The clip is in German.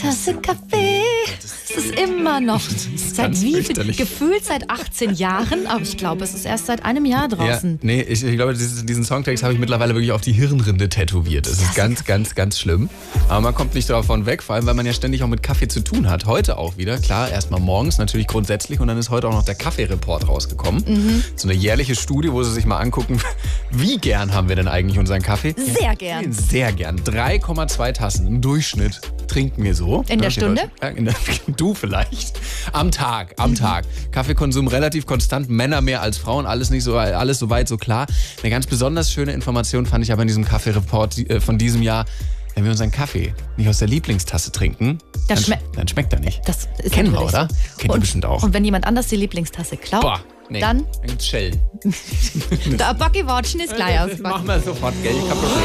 Tasse Kaffee. Es ist immer noch. Gefühlt seit 18 Jahren, aber ich glaube, es ist erst seit einem Jahr draußen. Ja, nee, ich glaube, diesen Songtext habe ich mittlerweile wirklich auf die Hirnrinde tätowiert. Das ist ganz, ganz, ganz schlimm. Aber man kommt nicht davon weg, vor allem, weil man ja ständig auch mit Kaffee zu tun hat. Heute auch wieder, klar, erstmal morgens natürlich grundsätzlich und dann ist heute auch noch der Kaffee-Report rausgekommen. So eine jährliche Studie, wo sie sich mal angucken, wie gern haben wir denn eigentlich unseren Kaffee? Sehr gern. Sehr gern. 3,2 Tassen im Durchschnitt trinken wir so. In der Stunde? Du vielleicht. Am Tag. Kaffeekonsum relativ konstant, Männer mehr als Frauen, alles soweit so klar. Eine ganz besonders schöne Information fand ich aber in diesem Kaffee-Report von diesem Jahr. Wenn wir unseren Kaffee nicht aus der Lieblingstasse trinken, dann schmeckt er nicht. Das ist kennen wir, oder? Kennt ihr bestimmt auch. Und wenn jemand anders die Lieblingstasse klaut, dann gibt's Schellen. Der Backe watschen ist gleich aus. Machen wir sofort, gell? Kein Problem.